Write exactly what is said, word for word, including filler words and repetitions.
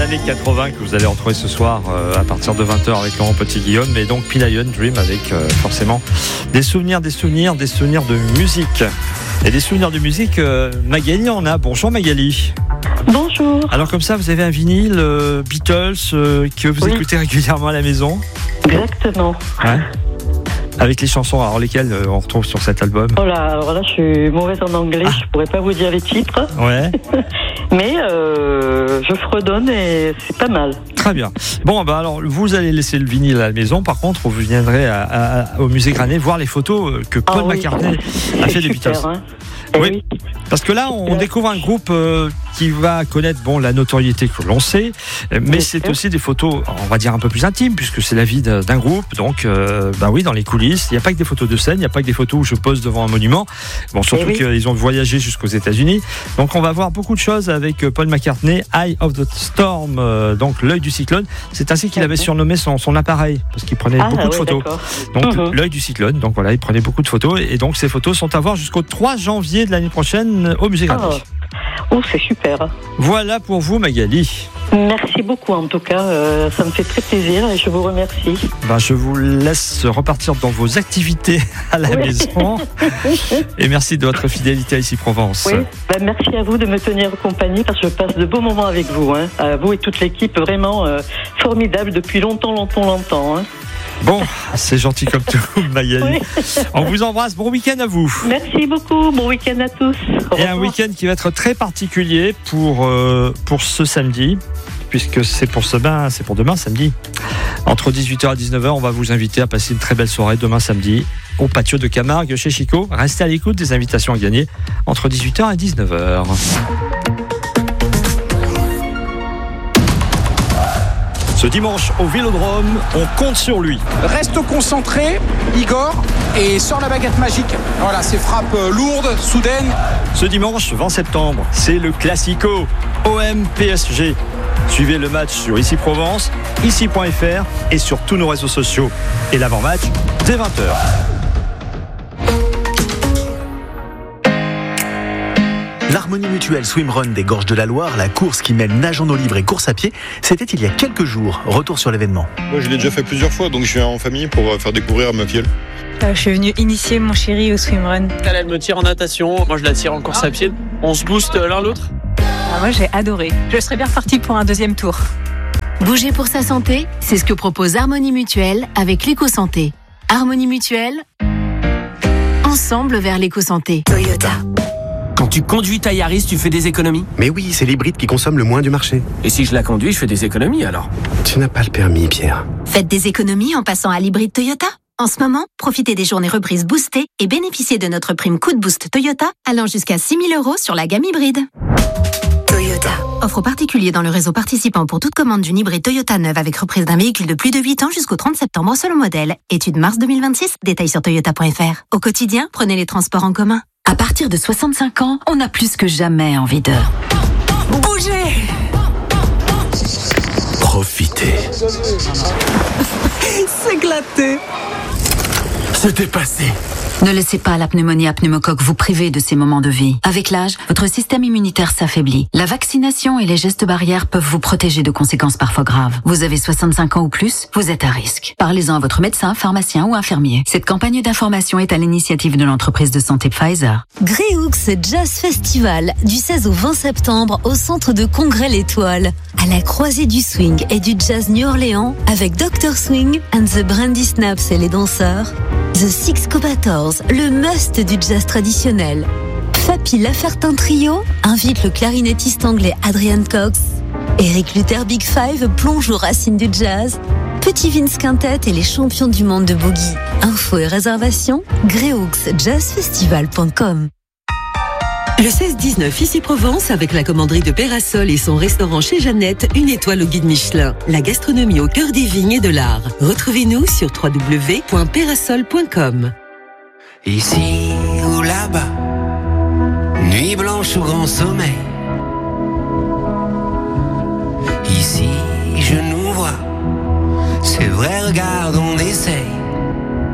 années quatre-vingts que vous allez retrouver ce soir euh, à partir de vingt heures avec Laurent Petit-Guillaume, mais donc Pile Iron Dream avec euh, forcément des souvenirs, des souvenirs, des souvenirs de musique. Et des souvenirs de musique, euh, Magali en a. Bonjour Magali. Bonjour. Alors comme ça, vous avez un vinyle euh, Beatles euh, que vous oui. écoutez régulièrement à la maison. Exactement. Ouais. Avec les chansons, alors lesquelles euh, on retrouve sur cet album? Oh là, alors là, je suis mauvaise en anglais, ah. je pourrais pas vous dire les titres. Ouais. Mais euh, je fredonne et c'est pas mal. Très bien. Bon, bah alors, vous allez laisser le vinyle à la maison. Par contre, vous viendrez à, à, au musée Granet voir les photos que Paul ah, oui. McCartney a fait des Beatles. Hein. Oui. oui, parce que là, on découvre un groupe euh, qui va connaître bon, la notoriété que l'on sait, mais c'est aussi des photos, on va dire, un peu plus intimes, puisque c'est la vie d'un groupe. Donc, euh, bah oui, dans les coulisses, il n'y a pas que des photos de scène, il n'y a pas que des photos où je pose devant un monument. Bon, surtout oui. qu'ils ont voyagé jusqu'aux États-Unis. Donc, on va voir beaucoup de choses avec Paul McCartney, Eye of the Storm, euh, donc l'œil du cyclone. C'est ainsi qu'il avait surnommé son, son appareil, parce qu'il prenait ah, beaucoup ouais, de photos. Donc, mm-hmm. l'œil du cyclone. Donc, voilà, il prenait beaucoup de photos. Et donc, ces photos sont à voir jusqu'au trois janvier de l'année prochaine au musée Granet. Oh, oh c'est super. Voilà pour vous Magali. Merci beaucoup en tout cas, euh, ça me fait très plaisir et je vous remercie. Ben, je vous laisse repartir dans vos activités à la oui. maison et merci de votre fidélité à Ici Provence. Oui. Ben, merci à vous de me tenir compagnie parce que je passe de beaux moments avec vous, hein. À vous et toute l'équipe vraiment euh, formidable depuis longtemps, longtemps, longtemps. Hein. Bon, c'est gentil comme tout, Magali. Oui. On vous embrasse. Bon week-end à vous. Merci beaucoup. Bon week-end à tous. Et un week-end qui va être très particulier pour, euh, pour ce samedi, puisque c'est pour ce bain, c'est pour demain samedi. Entre dix-huit heures et dix-neuf heures, on va vous inviter à passer une très belle soirée demain samedi au patio de Camargue chez Chico. Restez à l'écoute des invitations à gagner entre dix-huit heures et dix-neuf heures. Ce dimanche au Vélodrome, on compte sur lui. Reste concentré, Igor, et sors la baguette magique. Voilà, ces frappes lourdes, soudaines. Ce dimanche vingt septembre, c'est le Classico O M P S G. Suivez le match sur Ici Provence, ici point f r et sur tous nos réseaux sociaux. Et l'avant-match dès vingt heures. L'Harmonie Mutuelle Swimrun des Gorges de la Loire, la course qui mêle nage en eau libre et course à pied, c'était il y a quelques jours. Retour sur l'événement. Moi, je l'ai déjà fait plusieurs fois, donc je viens en famille pour faire découvrir à ma filleule. Euh, je suis venue initier mon chéri au swimrun. Elle, elle me tire en natation, moi je la tire en course à pied. On se booste l'un l'autre. Ah, moi j'ai adoré. Je serais bien repartie pour un deuxième tour. Bouger pour sa santé, c'est ce que propose Harmonie Mutuelle avec l'éco-santé. Harmonie Mutuelle, ensemble vers l'éco-santé. Toyota. Quand tu conduis ta Yaris, tu fais des économies? Mais oui, c'est l'hybride qui consomme le moins du marché. Et si je la conduis, je fais des économies alors? Tu n'as pas le permis, Pierre. Faites des économies en passant à l'hybride Toyota. En ce moment, profitez des journées reprises boostées et bénéficiez de notre prime coup de boost Toyota allant jusqu'à six mille euros sur la gamme hybride. Toyota. Offre aux particuliers dans le réseau participant pour toute commande d'une hybride Toyota neuve avec reprise d'un véhicule de plus de huit ans jusqu'au trente septembre selon modèle. Étude mars deux mille vingt-six, détails sur toyota point f r. Au quotidien, prenez les transports en commun. À partir de soixante-cinq ans, on a plus que jamais envie de bouger. Profitez. S'éclater. Se dépasser. Ne laissez pas la pneumonie à pneumocoque vous priver de ces moments de vie. Avec l'âge, votre système immunitaire s'affaiblit. La vaccination et les gestes barrières peuvent vous protéger de conséquences parfois graves. Vous avez soixante-cinq ans ou plus, vous êtes à risque. Parlez-en à votre médecin, pharmacien ou infirmier. Cette campagne d'information est à l'initiative de l'entreprise de santé Pfizer. Gréoux Jazz Festival, du seize au vingt septembre, au centre de congrès L'Étoile. À la croisée du swing et du jazz New Orleans, avec docteur Swing and the Brandy Snaps et les danseurs. The Six Cobators, le must du jazz traditionnel. Fapi Lafertin Trio invite le clarinettiste anglais Adrian Cox. Eric Luther Big Five plonge aux racines du jazz. Petit Vince Quintet et les champions du monde de boogie. Infos et réservations, gréoux jazz festival point com. Le seize dix-neuf Ici Provence avec la commanderie de Pérasol et son restaurant chez Jeannette, une étoile au guide Michelin. La gastronomie au cœur des vignes et de l'art. Retrouvez-nous sur w w w point pérasol point com. Ici ou là-bas, nuit blanche ou grand sommeil. Ici je nous vois, c'est vrai, regarde, on essaye.